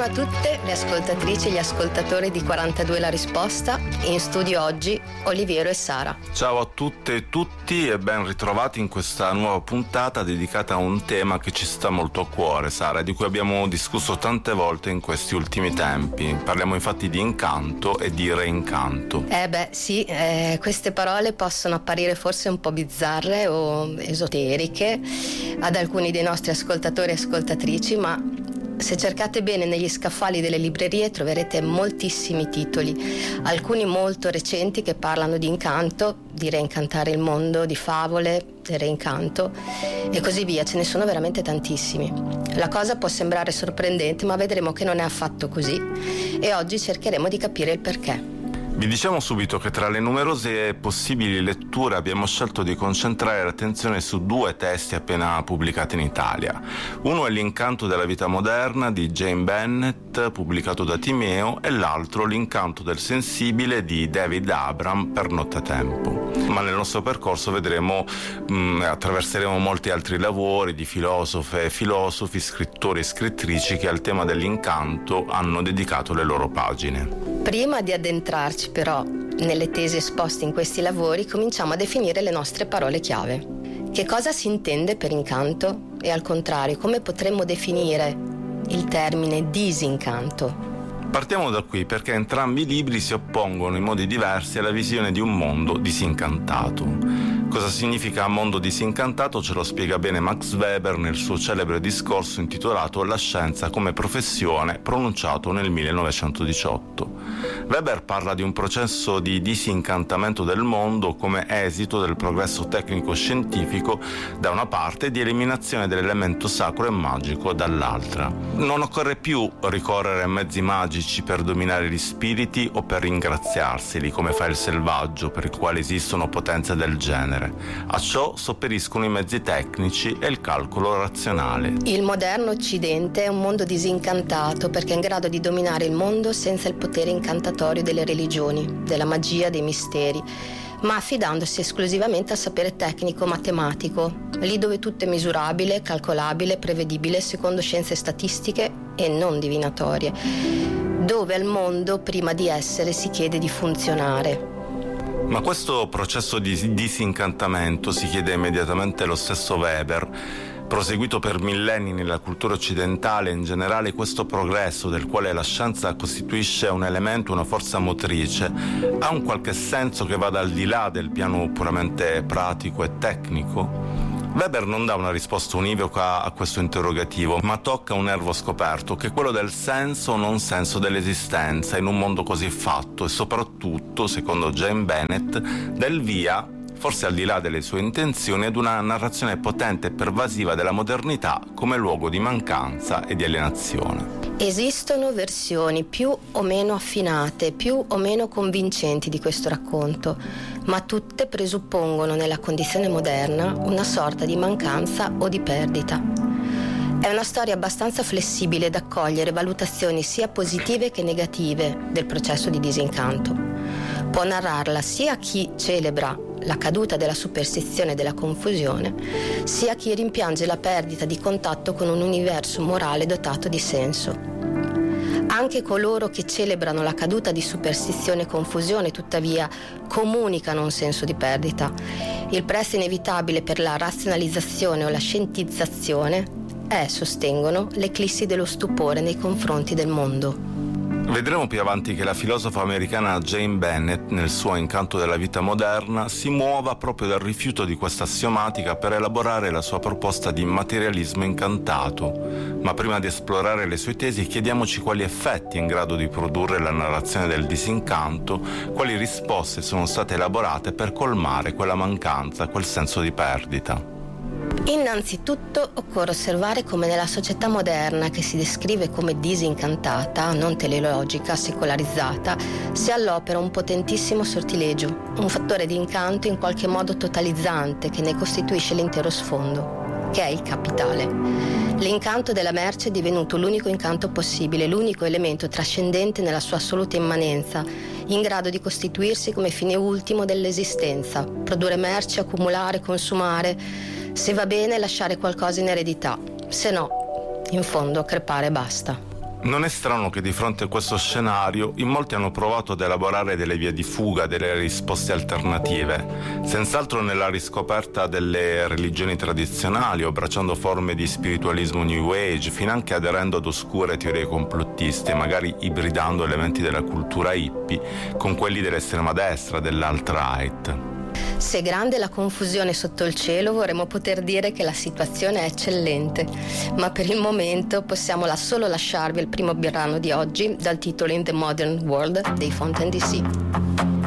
a tutte le ascoltatrici e gli ascoltatori di 42 La Risposta. In studio oggi Oliviero e Sara. Ciao a tutte e tutti e ben ritrovati in questa nuova puntata dedicata a un tema che ci sta molto a cuore, Sara, di cui abbiamo discusso tante volte in questi ultimi tempi. Parliamo infatti di incanto e di reincanto. Sì, queste parole possono apparire forse un po' bizzarre o esoteriche ad alcuni dei nostri ascoltatori e ascoltatrici, ma se cercate bene negli scaffali delle librerie troverete moltissimi titoli, alcuni molto recenti che parlano di incanto, di reincantare il mondo, di favole, del reincanto e così via. Ce ne sono veramente tantissimi. La cosa può sembrare sorprendente, ma vedremo che non è affatto così e oggi cercheremo di capire il perché. Vi diciamo subito che tra le numerose possibili letture abbiamo scelto di concentrare l'attenzione su due testi appena pubblicati in Italia. Uno è L'incanto della vita moderna di Jane Bennett, pubblicato da Timeo, e l'altro L'incanto del sensibile di David Abram per Nottetempo. Ma nel nostro percorso vedremo, attraverseremo molti altri lavori di filosofe e filosofi, scrittori e scrittrici che al tema dell'incanto hanno dedicato le loro pagine. Prima di addentrarci però nelle tesi esposte in questi lavori, cominciamo a definire le nostre parole chiave. Che cosa si intende per incanto? E al contrario, come potremmo definire il termine disincanto? Partiamo da qui perché entrambi i libri si oppongono in modi diversi alla visione di un mondo disincantato. Cosa significa mondo disincantato ce lo spiega bene Max Weber nel suo celebre discorso intitolato La scienza come professione, pronunciato nel 1918. Weber parla di un processo di disincantamento del mondo come esito del progresso tecnico-scientifico da una parte e di eliminazione dell'elemento sacro e magico dall'altra. Non occorre più ricorrere a mezzi magici per dominare gli spiriti o per ringraziarseli come fa il selvaggio, per il quale esistono potenze del genere. A ciò sopperiscono i mezzi tecnici e il calcolo razionale. Il moderno Occidente è un mondo disincantato perché è in grado di dominare il mondo senza il potere incantatorio delle religioni, della magia, dei misteri, ma affidandosi esclusivamente al sapere tecnico-matematico, lì dove tutto è misurabile, calcolabile, prevedibile secondo scienze statistiche e non divinatorie, dove al mondo prima di essere si chiede di funzionare. Ma questo processo di disincantamento, si chiede immediatamente lo stesso Weber, proseguito per millenni nella cultura occidentale, in generale questo progresso del quale la scienza costituisce un elemento, una forza motrice, ha un qualche senso che vada al di là del piano puramente pratico e tecnico? Weber non dà una risposta univoca a questo interrogativo, ma tocca un nervo scoperto, che è quello del senso o non senso dell'esistenza in un mondo così fatto e soprattutto, secondo Jane Bennett, del via, forse al di là delle sue intenzioni, ad una narrazione potente e pervasiva della modernità come luogo di mancanza e di alienazione. Esistono versioni più o meno affinate, più o meno convincenti di questo racconto, ma tutte presuppongono nella condizione moderna una sorta di mancanza o di perdita. È una storia abbastanza flessibile da accogliere valutazioni sia positive che negative del processo di disincanto. Può narrarla sia chi celebra la caduta della superstizione e della confusione, sia chi rimpiange la perdita di contatto con un universo morale dotato di senso. Anche coloro che celebrano la caduta di superstizione e confusione, tuttavia, comunicano un senso di perdita. Il prezzo inevitabile per la razionalizzazione o la scientizzazione è, sostengono, l'eclissi dello stupore nei confronti del mondo. Vedremo più avanti che la filosofa americana Jane Bennett, nel suo Incanto della vita moderna, si muova proprio dal rifiuto di questa assiomatica per elaborare la sua proposta di materialismo incantato. Ma prima di esplorare le sue tesi, chiediamoci quali effetti è in grado di produrre la narrazione del disincanto, quali risposte sono state elaborate per colmare quella mancanza, quel senso di perdita. Innanzitutto occorre osservare come nella società moderna, che si descrive come disincantata, non teleologica, secolarizzata, sia all'opera un potentissimo sortilegio, un fattore di incanto in qualche modo totalizzante che ne costituisce l'intero sfondo, che è il capitale. L'incanto della merce è divenuto l'unico incanto possibile, l'unico elemento trascendente nella sua assoluta immanenza, in grado di costituirsi come fine ultimo dell'esistenza, produrre merce, accumulare, consumare, se va bene lasciare qualcosa in eredità, se no, in fondo crepare e basta. Non è strano che di fronte a questo scenario in molti hanno provato ad elaborare delle vie di fuga, delle risposte alternative, senz'altro nella riscoperta delle religioni tradizionali o abbracciando forme di spiritualismo New Age, finanche aderendo ad oscure teorie complottiste, magari ibridando elementi della cultura hippie con quelli dell'estrema destra, dell'alt-right. Se grande è la confusione sotto il cielo, vorremmo poter dire che la situazione è eccellente, ma per il momento possiamo solo lasciarvi il primo brano di oggi dal titolo In the Modern World dei Fontaine DC.